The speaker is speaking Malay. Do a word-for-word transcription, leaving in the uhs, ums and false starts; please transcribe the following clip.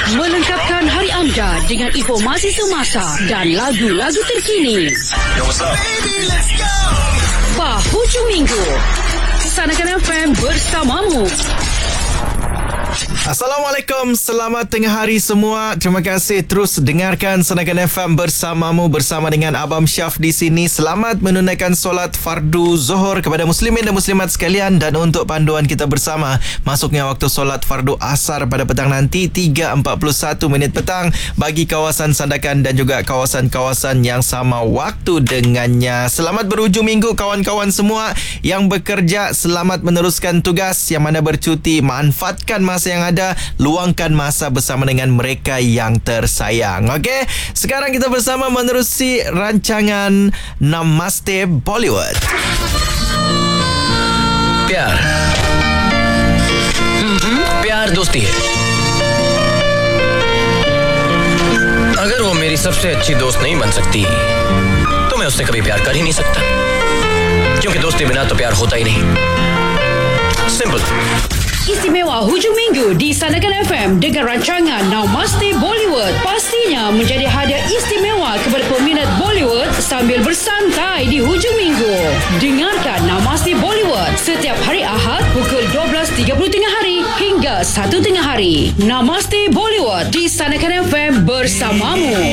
melengkapkan hari anda dengan informasi semasa dan lagu-lagu terkini. Yo, what's up? Hujung Minggu Sanakan F M bersamamu. Assalamualaikum, selamat tengah hari semua. Terima kasih terus dengarkan Sanakan F M bersamamu bersama dengan Abang Syaf di sini. Selamat menunaikan solat fardu Zuhur kepada muslimin dan muslimat sekalian, dan untuk panduan kita bersama masuknya waktu solat fardu asar pada petang nanti tiga empat puluh satu minit petang bagi kawasan Sandakan dan juga kawasan-kawasan yang sama waktu dengannya. Selamat berhujung minggu kawan-kawan semua yang bekerja. Selamat meneruskan tugas. Yang mana bercuti, manfaatkan masa yang ada, luangkan masa bersama dengan mereka yang tersayang. Okey, sekarang kita bersama menerusi rancangan Namaste Bollywood. प्यार प्यार दोस्ती है। अगर वो मेरी सबसे अच्छी दोस्त नहीं बन सकती तो मैं उससे कभी प्यार कर ही नहीं सकता, क्योंकि दोस्ती बिना तो प्यार होता ही नहीं। Simple. Istimewa hujung minggu di Sanakan F M dengan rancangan Namaste Bollywood pastinya menjadi hadiah istimewa kepada peminat Bollywood sambil bersantai di hujung minggu. Dengarkan Namaste Bollywood setiap hari Ahad pukul dua belas tiga puluh tengah hari hingga satu tengah hari. Namaste Bollywood di Sanakan F M bersamamu.